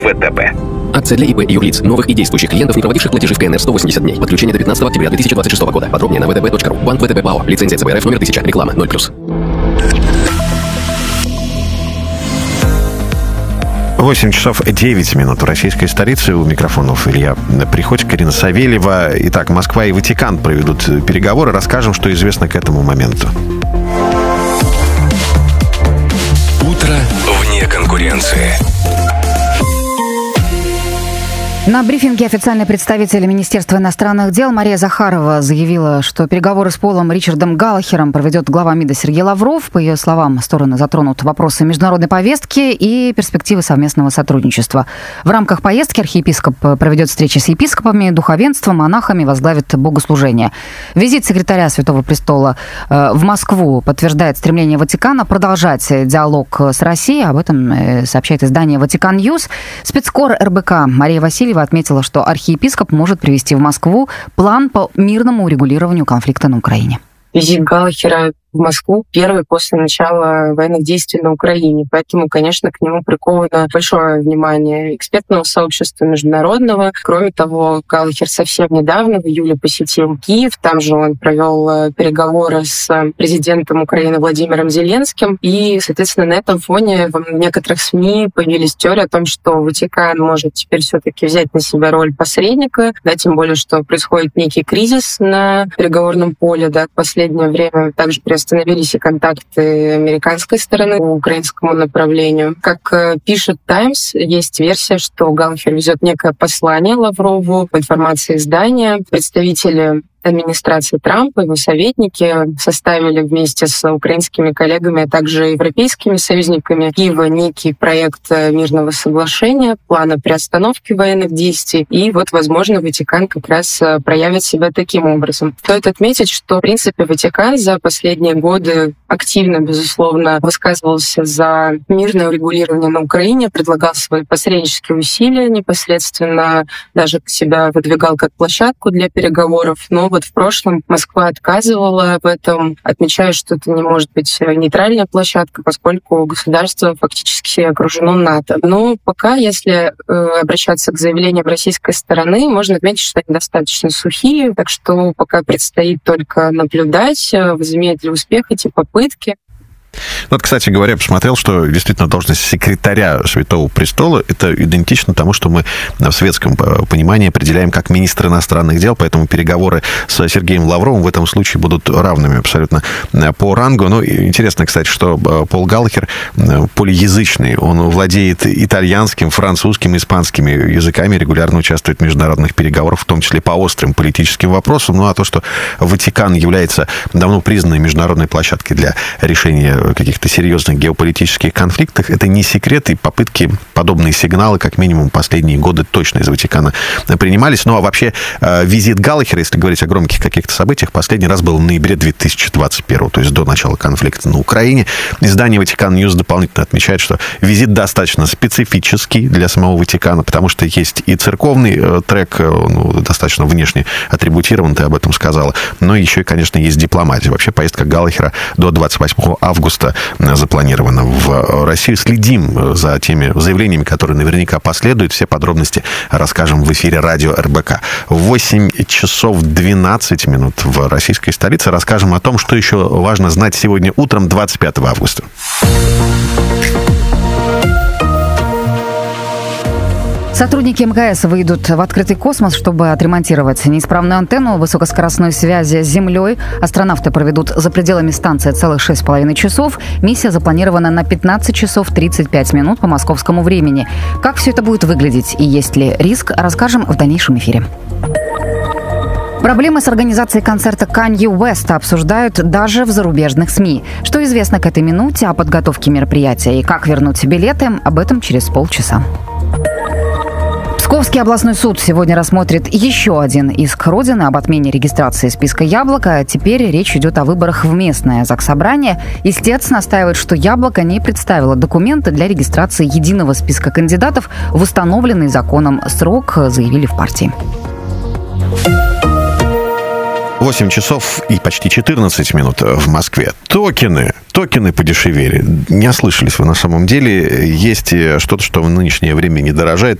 ВТБ. Акция для ИП и юрлиц, новых и действующих клиентов, не проводивших платежи в КНР 180 дней. Подключение до 15 октября 2026 года. Подробнее на vtb.ru. Банк ВТБ ПАО. Лицензия ЦБРФ номер 1000. Реклама 0+. 8 часов 9 минут в российской столице. У микрофонов Илья Приходько, Ирина Савельева. Итак, Москва и Ватикан проведут переговоры. Расскажем, что известно к этому моменту. Утро вне конкуренции. На брифинге официальный представитель Министерства иностранных дел Мария Захарова заявила, что переговоры с Полом Ричардом Галлахером проведет глава МИДа Сергей Лавров. По ее словам, стороны затронут вопросы международной повестки и перспективы совместного сотрудничества. В рамках поездки архиепископ проведет встречи с епископами, духовенством, монахами, возглавит богослужение. Визит секретаря Святого Престола в Москву подтверждает стремление Ватикана продолжать диалог с Россией. Об этом сообщает издание «Ватикан Ньюс». Спецкор РБК Мария Васильева отметила, что архиепископ может привести в Москву план по мирному урегулированию конфликта на Украине. Визит Галлахера в Москву первый после начала военных действий на Украине. Поэтому, конечно, к нему приковано большое внимание экспертного сообщества международного. Кроме того, Галлахер совсем недавно, в июле, посетил Киев. Там же он провел переговоры с президентом Украины Владимиром Зеленским. И, соответственно, на этом фоне в некоторых СМИ появились теории о том, что Ватикан может теперь все-таки взять на себя роль посредника. Да, тем более, что происходит некий кризис на переговорном поле. Да, в последнее время также остановились и контакты американской стороны по украинскому направлению. Как пишет «Таймс», есть версия, что Галлахер везет некое послание Лаврову. По информации издания, представители администрации Трампа, его советники составили вместе с украинскими коллегами, а также европейскими союзниками Киева некий проект мирного соглашения, плана приостановки военных действий. И вот, возможно, Ватикан как раз проявит себя таким образом. Стоит отметить, что, в принципе, Ватикан за последние годы активно, безусловно, высказывался за мирное урегулирование на Украине, предлагал свои посреднические усилия непосредственно, даже себя выдвигал как площадку для переговоров. Но вот в прошлом Москва отказывала в этом, отмечая, что это не может быть нейтральная площадка, поскольку государство фактически окружено НАТО. Но пока, если обращаться к заявлениям российской стороны, можно отметить, что они достаточно сухие, так что пока предстоит только наблюдать, возымеют ли успех эти попытки. Вот, кстати говоря, посмотрел, что действительно должность секретаря Святого Престола — это идентично тому, что мы в светском понимании определяем как министр иностранных дел, поэтому переговоры с Сергеем Лавровым в этом случае будут равными абсолютно по рангу. Ну, интересно, кстати, что Пол Галлахер полиязычный, он владеет итальянским, французским, испанскими языками, регулярно участвует в международных переговорах, в том числе по острым политическим вопросам. Ну, а то, что Ватикан является давно признанной международной площадкой для решения каких-то серьезных геополитических конфликтов, это не секрет, и попытки, подобные сигналы, как минимум, последние годы точно из Ватикана принимались. Ну, а вообще, визит Галлахера, если говорить о громких каких-то событиях, последний раз был в ноябре 2021, то есть до начала конфликта на Украине. Издание «Ватикан Ньюс» дополнительно отмечает, что визит достаточно специфический для самого Ватикана, потому что есть и церковный трек, достаточно внешне атрибутирован, ты об этом сказала, но еще и, конечно, есть дипломатия. Вообще, поездка Галлахера до 28 августа запланировано в Россию. Следим за теми заявлениями, которые наверняка последуют. Все подробности расскажем в эфире радио РБК. 8 часов 12 минут в российской столице. Расскажем о том, что еще важно знать сегодня утром, 25 августа. Сотрудники МКС выйдут в открытый космос, чтобы отремонтировать неисправную антенну высокоскоростной связи с Землей. Астронавты проведут за пределами станции целых 6,5 часов. Миссия запланирована на 15 часов 35 минут по московскому времени. Как все это будет выглядеть и есть ли риск, расскажем в дальнейшем эфире. Проблемы с организацией концерта Канье Уэста обсуждают даже в зарубежных СМИ. Что известно к этой минуте о подготовке мероприятия и как вернуть билеты, об этом через полчаса. Псковский областной суд сегодня рассмотрит еще один иск Родины об отмене регистрации списка «Яблоко». Теперь речь идет о выборах в местное заксобрание. Истец настаивает, что «Яблоко» не представило документы для регистрации единого списка кандидатов в установленный законом срок, заявили в партии. 8 часов и почти 14 минут в Москве. Токены подешевели. Не ослышались вы на самом деле. Есть что-то, что в нынешнее время не дорожает.